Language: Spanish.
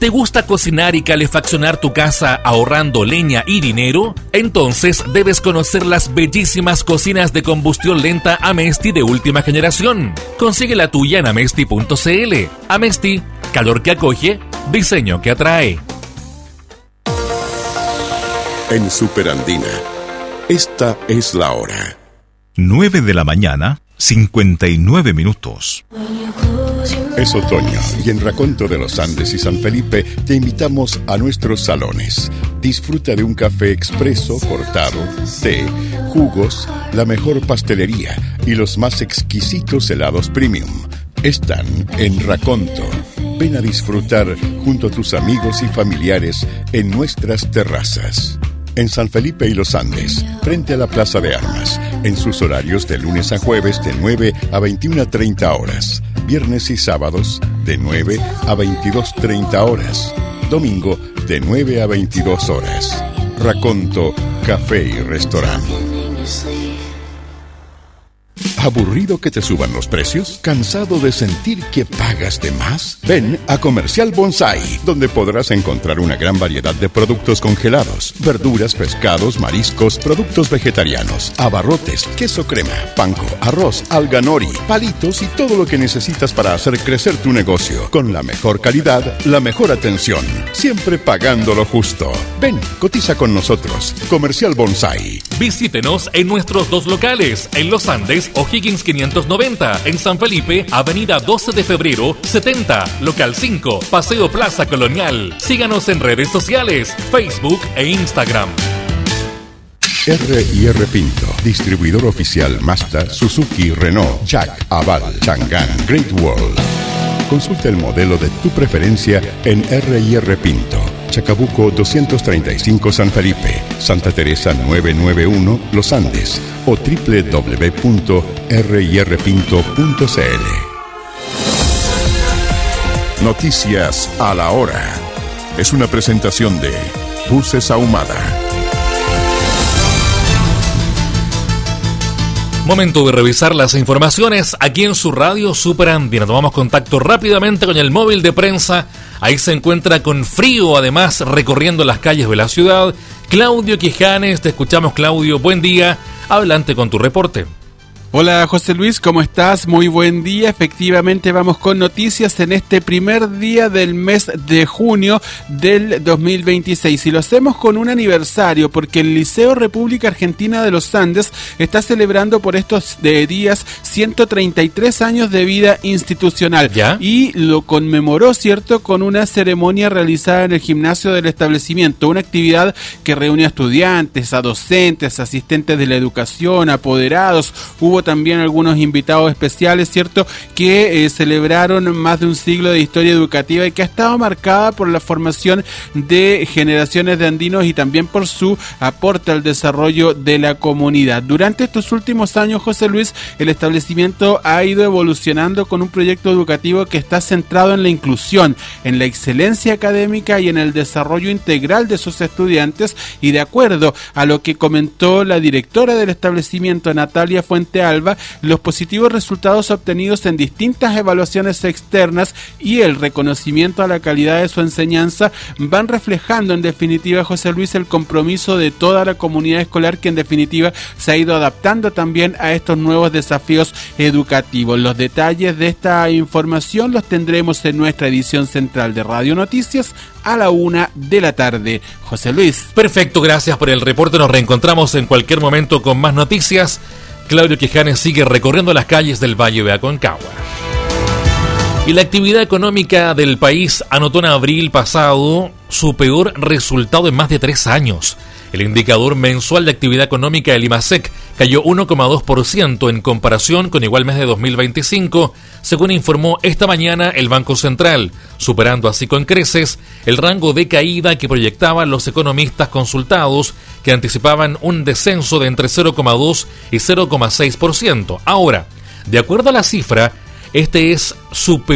¿Te gusta cocinar y calefaccionar tu casa ahorrando leña y dinero? Entonces debes conocer las bellísimas cocinas de combustión lenta Amesti de última generación. Consigue la tuya en amesti.cl. Amesti, calor que acoge, diseño que atrae. En Superandina, esta es la hora. 9 de la mañana, 59 minutos. Es otoño y en Raconto de los Andes y San Felipe te invitamos a nuestros salones. Disfruta de un café expreso, cortado, té, jugos, la mejor pastelería y los más exquisitos helados premium. Están en Raconto. Ven a disfrutar junto a tus amigos y familiares en nuestras terrazas. En San Felipe y los Andes, frente a la Plaza de Armas, en sus horarios de lunes a jueves de 9 a 21:30 horas, viernes y sábados de 9 a 22:30 horas, domingo de 9 a 22 horas. Raconto, café y restaurante. ¿Aburrido que te suban los precios? ¿Cansado de sentir que pagas de más? Ven a Comercial Bonsai, donde podrás encontrar una gran variedad de productos congelados, verduras, pescados, mariscos, productos vegetarianos, abarrotes, queso crema, panko, arroz, alga nori, palitos y todo lo que necesitas para hacer crecer tu negocio. Con la mejor calidad, la mejor atención, siempre pagando lo justo. Ven, cotiza con nosotros. Comercial Bonsai. Visítenos en nuestros dos locales, en Los Andes, O'Higgins 590, en San Felipe, Avenida 12 de Febrero, 70, Local 5, Paseo Plaza Colonial. Síganos en redes sociales, Facebook e Instagram. R&R Pinto, distribuidor oficial Mazda, Suzuki, Renault, Jack, Aval, Chang'an, Great Wall. Consulta el modelo de tu preferencia en R&R Pinto. Chacabuco 235 San Felipe, Santa Teresa 991 Los Andes o www.rirpinto.cl. Noticias a la hora. Es una presentación de Buses Ahumada. Momento de revisar las informaciones aquí en su radio Superandina. Tomamos contacto rápidamente con el móvil de prensa. Ahí se encuentra con frío, además, recorriendo las calles de la ciudad. Claudio Quijanes, te escuchamos, Claudio. Buen día. Adelante con tu reporte. Hola José Luis, ¿cómo estás? Muy buen día. Efectivamente vamos con noticias en este primer día del mes de junio del 2026 y lo hacemos con un aniversario porque el Liceo República Argentina de los Andes está celebrando por estos días 133 años de vida institucional. ¿Ya? Y lo conmemoró, ¿cierto?, con una ceremonia realizada en el gimnasio del establecimiento, una actividad que reunió a estudiantes, a docentes, asistentes de la educación, apoderados. Hubo también algunos invitados especiales, ¿cierto?, que celebraron más de un siglo de historia educativa y que ha estado marcada por la formación de generaciones de andinos y también por su aporte al desarrollo de la comunidad. Durante estos últimos años, José Luis, el establecimiento ha ido evolucionando con un proyecto educativo que está centrado en la inclusión, en la excelencia académica y en el desarrollo integral de sus estudiantes, y de acuerdo a lo que comentó la directora del establecimiento, Natalia Fuente Alba, los positivos resultados obtenidos en distintas evaluaciones externas y el reconocimiento a la calidad de su enseñanza van reflejando en definitiva, José Luis, el compromiso de toda la comunidad escolar que en definitiva se ha ido adaptando también a estos nuevos desafíos educativos. Los detalles de esta información los tendremos en nuestra edición central de Radio Noticias a la 1 de la tarde. José Luis. Perfecto, gracias por el reporte. Nos reencontramos en cualquier momento con más noticias. Claudio Quijanes sigue recorriendo las calles del Valle de Aconcagua. Y la actividad económica del país anotó en abril pasado su peor resultado en más de 3 años. El indicador mensual de actividad económica del IMASEC cayó 1,2% en comparación con igual mes de 2025, según informó esta mañana el Banco Central, superando así con creces el rango de caída que proyectaban los economistas consultados, que anticipaban un descenso de entre 0,2 y 0,6%. Ahora, de acuerdo a la cifra, este es su